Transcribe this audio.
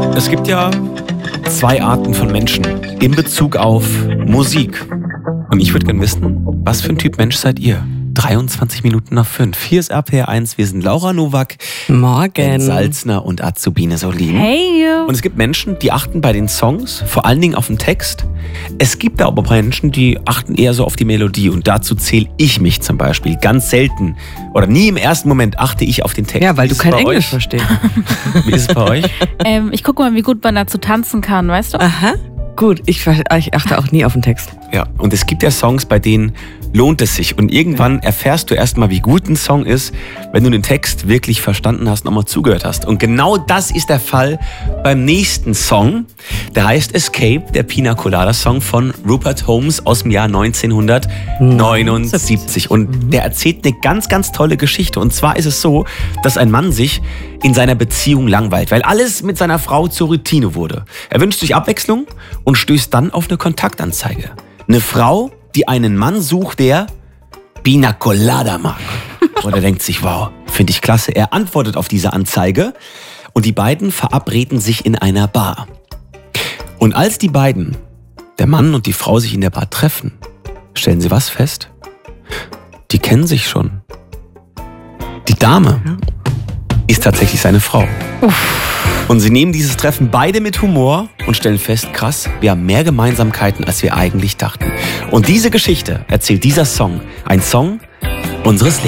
Es gibt ja zwei Arten von Menschen in Bezug auf Musik. Und ich würde gerne wissen, was für ein Typ Mensch seid ihr? 23 Minuten nach 5. Hier ist RPR1. Wir sind Laura Nowak, Morgen, Ben Salzner und Azubine Solin. Hey. Und es gibt Menschen, die achten bei den Songs vor allen Dingen auf den Text. Es gibt aber Menschen, die achten eher so auf die Melodie. Und dazu zähle ich mich zum Beispiel ganz selten. Oder nie im ersten Moment achte ich auf den Text. Ja, weil du kein Englisch verstehst. Wie ist es bei euch? Ich gucke mal, wie gut man dazu tanzen kann, weißt du? Aha, gut. Ich achte auch nie auf den Text. Ja, und es gibt ja Songs, bei denen lohnt es sich. Und irgendwann erfährst du erstmal, wie gut ein Song ist, wenn du den Text wirklich verstanden hast und nochmal zugehört hast. Und genau das ist der Fall beim nächsten Song. Der heißt Escape, der Pina Colada Song von Rupert Holmes aus dem Jahr 1979. Und der erzählt eine ganz, ganz tolle Geschichte. Und zwar ist es so, dass ein Mann sich in seiner Beziehung langweilt, weil alles mit seiner Frau zur Routine wurde. Er wünscht sich Abwechslung und stößt dann auf eine Kontaktanzeige. Eine Frau, die einen Mann sucht, der Pina Colada mag. Und er denkt sich, wow, finde ich klasse. Er antwortet auf diese Anzeige und die beiden verabreden sich in einer Bar. Und als die beiden, der Mann und die Frau, sich in der Bar treffen, stellen sie was fest? Die kennen sich schon. Die Dame ist tatsächlich seine Frau. Und sie nehmen dieses Treffen beide mit Humor und stellen fest, krass, wir haben mehr Gemeinsamkeiten, als wir eigentlich dachten. Und diese Geschichte erzählt dieser Song, ein Song unseres Lebens.